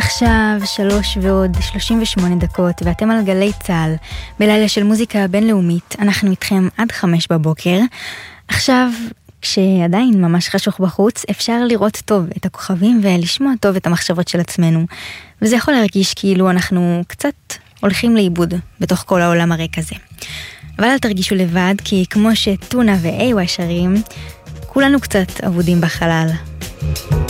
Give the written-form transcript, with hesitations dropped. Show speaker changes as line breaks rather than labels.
עכשיו 3:38, ואתם על גלי צהל, בלילה של מוזיקה בינלאומית. אנחנו איתכם עד 5 בבוקר. עכשיו, כשעדיין ממש חשוך בחוץ, אפשר לראות טוב את הכוכבים ולשמוע טוב את המחשבות של עצמנו. וזה יכול להרגיש כאילו אנחנו קצת הולכים לאיבוד בתוך כל העולם הריק הזה. אבל אל תרגישו לבד, כי כמו שטונה ואיווה שרים, כולנו קצת אבודים בחלל.